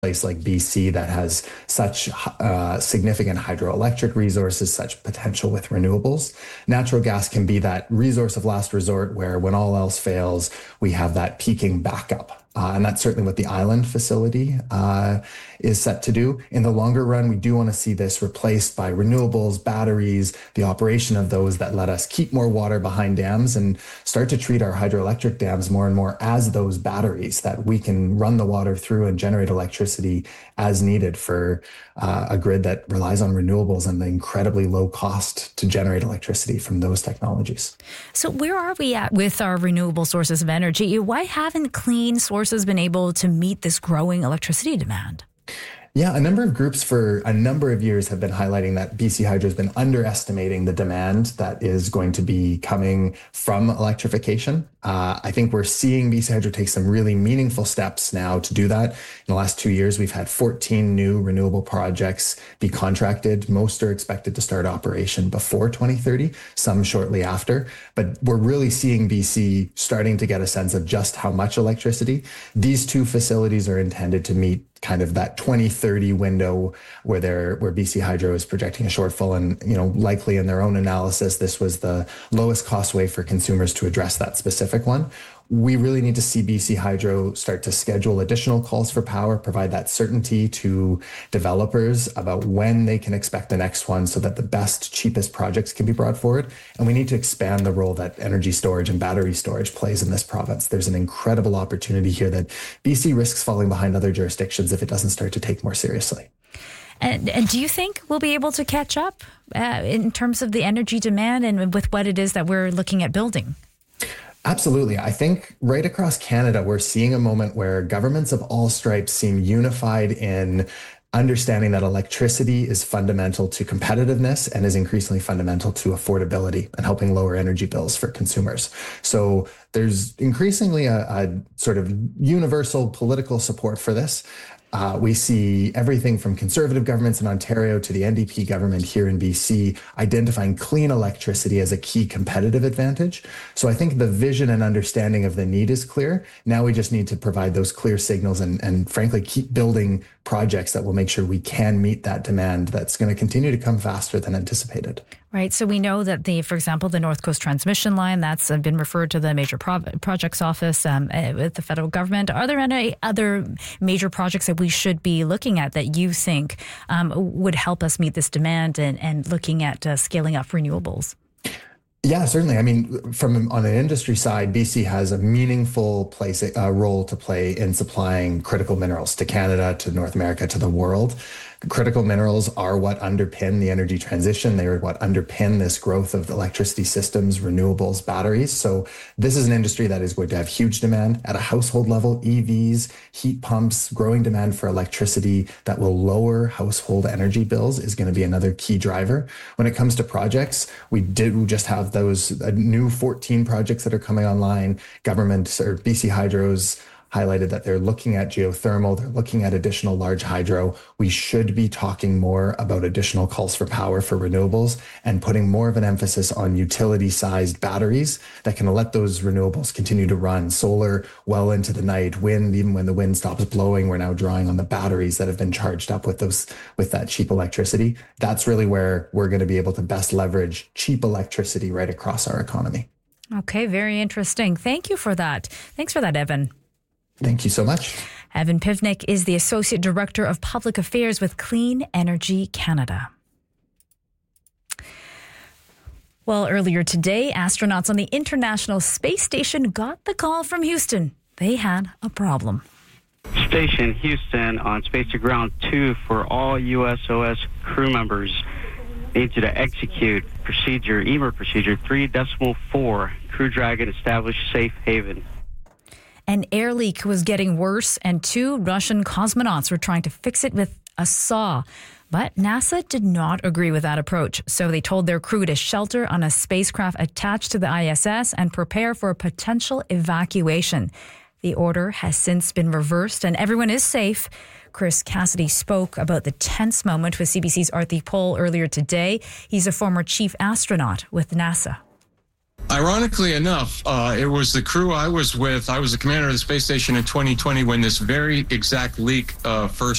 place like BC that has such significant hydroelectric resources, such potential with renewables. Natural gas can be that resource of last resort where when all else fails, we have that peaking backup. And that's certainly what the Island facility is set to do. In the longer run, we do want to see this replaced by renewables, batteries, the operation of those that let us keep more water behind dams and start to treat our hydroelectric dams more and more as those batteries that we can run the water through and generate electricity as needed for a grid that relies on renewables and the incredibly low cost to generate electricity from those technologies. So where are we at with our renewable sources of energy? Why haven't clean sources been able to meet this growing electricity demand? Yeah, a number of groups for a number of years have been highlighting that BC Hydro has been underestimating the demand that is going to be coming from electrification. I think we're seeing BC Hydro take some really meaningful steps now to do that. In the last 2 years, we've had 14 new renewable projects be contracted. Most are expected to start operation before 2030, some shortly after. But we're really seeing BC starting to get a sense of just how much electricity. These two facilities are intended to meet kind of that 2030 window where BC Hydro is projecting a shortfall, and likely in their own analysis, this was the lowest cost way for consumers to address that specific one. We really need to see BC Hydro start to schedule additional calls for power, provide that certainty to developers about when they can expect the next one so that the best, cheapest projects can be brought forward. And we need to expand the role that energy storage and battery storage plays in this province. There's an incredible opportunity here that BC risks falling behind other jurisdictions if it doesn't start to take more seriously. And do you think we'll be able to catch up in terms of the energy demand and with what it is that we're looking at building? Absolutely. I think right across Canada, we're seeing a moment where governments of all stripes seem unified in understanding that electricity is fundamental to competitiveness and is increasingly fundamental to affordability and helping lower energy bills for consumers. So there's increasingly a sort of universal political support for this. We see everything from conservative governments in Ontario to the NDP government here in BC identifying clean electricity as a key competitive advantage. So I think the vision and understanding of the need is clear. Now we just need to provide those clear signals and frankly, keep building projects that will make sure we can meet that demand that's going to continue to come faster than anticipated. Right. So we know that for example, the North Coast Transmission Line, that's been referred to the Major Projects Office with the federal government. Are there any other major projects that we should be looking at that you think would help us meet this demand and looking at scaling up renewables? Yeah, certainly. I mean, on the industry side, BC has a meaningful role to play in supplying critical minerals to Canada, to North America, to the world. Critical minerals are what underpin the energy transition. They are what underpin this growth of electricity systems, renewables, batteries. So this is an industry that is going to have huge demand at a household level. EVs, heat pumps, growing demand for electricity that will lower household energy bills is going to be another key driver. When it comes to projects, we just have those new 14 projects that are coming online. Government or BC Hydro's highlighted that they're looking at geothermal, they're looking at additional large hydro. We should be talking more about additional calls for power for renewables and putting more of an emphasis on utility-sized batteries that can let those renewables continue to run. Solar well into the night, wind, even when the wind stops blowing, we're now drawing on the batteries that have been charged up with that cheap electricity. That's really where we're going to be able to best leverage cheap electricity right across our economy. Okay, very interesting. Thank you for that. Thanks for that, Evan. Thank you so much. Evan Pivnik is the Associate Director of Public Affairs with Clean Energy Canada. Well, earlier today, astronauts on the International Space Station got the call from Houston. They had a problem. Station Houston on Space to Ground 2 for all USOS crew members. Need you to execute EMER procedure 3.4. Crew Dragon establish safe haven. An air leak was getting worse, and 2 Russian cosmonauts were trying to fix it with a saw. But NASA did not agree with that approach, so they told their crew to shelter on a spacecraft attached to the ISS and prepare for a potential evacuation. The order has since been reversed, and everyone is safe. Chris Cassidy spoke about the tense moment with CBC's Arthi Pol earlier today. He's a former chief astronaut with NASA. Ironically enough, it was the crew I was with. I was the commander of the space station in 2020 when this very exact leak first